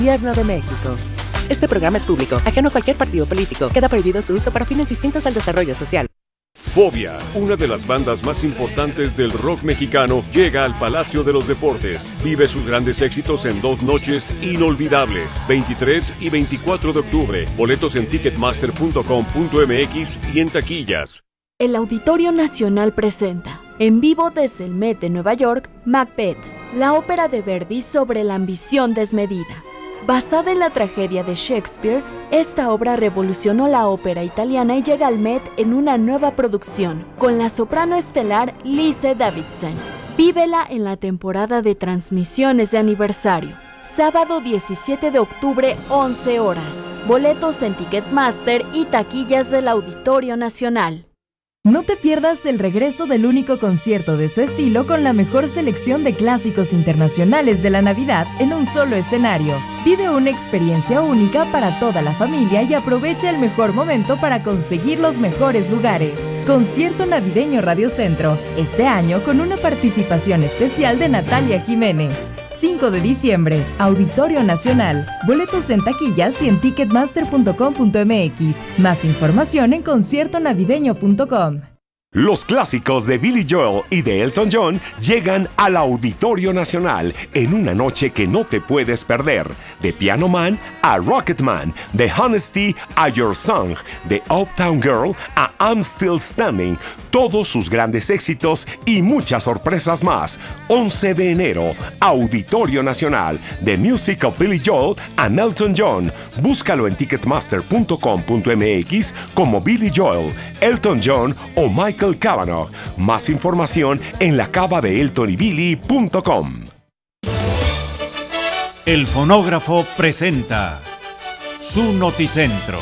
Gobierno de México. Este programa es público, ajeno a cualquier partido político. Queda prohibido su uso para fines distintos al desarrollo social. Fobia, una de las bandas más importantes del rock mexicano, llega al Palacio de los Deportes. Vive sus grandes éxitos en 2 noches inolvidables, 23 y 24 de octubre. Boletos en ticketmaster.com.mx y en taquillas. El Auditorio Nacional presenta, en vivo desde el Met de Nueva York, Macbeth, la ópera de Verdi sobre la ambición desmedida. Basada en la tragedia de Shakespeare, esta obra revolucionó la ópera italiana y llega al Met en una nueva producción, con la soprano estelar Lise Davidson. Vívela en la temporada de transmisiones de aniversario. Sábado 17 de octubre, 11 horas. Boletos en Ticketmaster y taquillas del Auditorio Nacional. No te pierdas el regreso del único concierto de su estilo con la mejor selección de clásicos internacionales de la Navidad en un solo escenario. Vive una experiencia única para toda la familia y aprovecha el mejor momento para conseguir los mejores lugares. Concierto Navideño Radio Centro, este año con una participación especial de Natalia Jiménez. 5 de diciembre, Auditorio Nacional. Boletos en taquillas y en ticketmaster.com.mx. Más información en conciertonavideño.com. Los clásicos de Billy Joel y de Elton John llegan al Auditorio Nacional en una noche que no te puedes perder. De Piano Man a Rocketman, de Honesty a Your Song, de Uptown Girl a I'm Still Standing, todos sus grandes éxitos y muchas sorpresas más. 11 de enero, Auditorio Nacional, The Music of Billy Joel and Elton John. Búscalo en ticketmaster.com.mx como Billy Joel, Elton John o Michael Cavanaugh. Más información en lacavadeeltonybilly.com. El Fonógrafo presenta su Noticentro.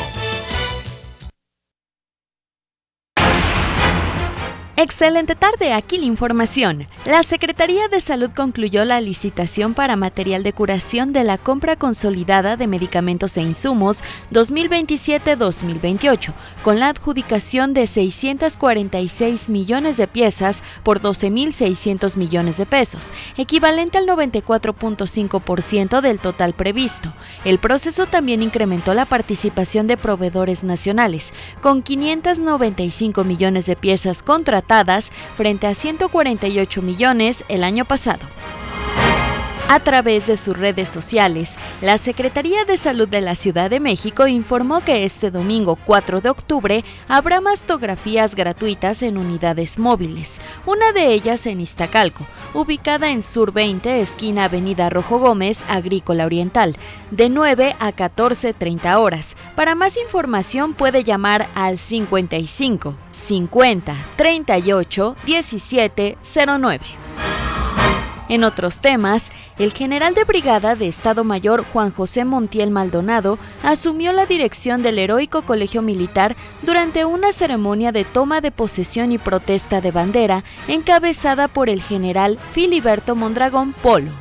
Excelente tarde, aquí la información. La Secretaría de Salud concluyó la licitación para material de curación de la compra consolidada de medicamentos e insumos 2027-2028, con la adjudicación de 646 millones de piezas por 12.600 millones de pesos, equivalente al 94.5% del total previsto. El proceso también incrementó la participación de proveedores nacionales, con 595 millones de piezas contratadas frente a 148 millones el año pasado. A través de sus redes sociales, la Secretaría de Salud de la Ciudad de México informó que este domingo 4 de octubre habrá mastografías gratuitas en unidades móviles, una de ellas en Iztacalco, ubicada en Sur 20, esquina Avenida Rojo Gómez, Agrícola Oriental, de 9 a 14:30 horas. Para más información puede llamar al 55 50 38 17 09. En otros temas, el general de brigada de Estado Mayor Juan José Montiel Maldonado asumió la dirección del Heroico Colegio Militar durante una ceremonia de toma de posesión y protesta de bandera encabezada por el general Filiberto Mondragón Polo.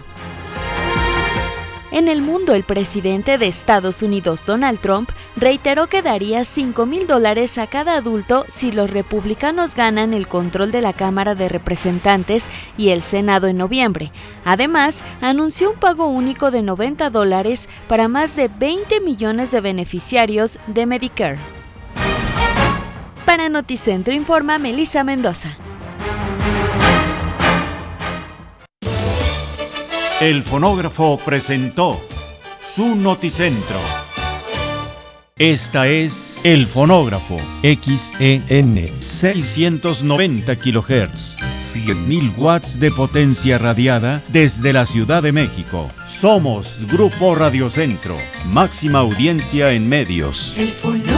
En el mundo, el presidente de Estados Unidos, Donald Trump, reiteró que daría $5,000 a cada adulto si los republicanos ganan el control de la Cámara de Representantes y el Senado en noviembre. Además, anunció un pago único de $90 para más de 20 millones de beneficiarios de Medicare. Para Noticentro informa Melissa Mendoza. El Fonógrafo presentó su Noticentro. Esta es El Fonógrafo, XEN 690 kHz, 100.000 watts de potencia radiada desde la Ciudad de México. Somos Grupo Radio Centro, máxima audiencia en medios.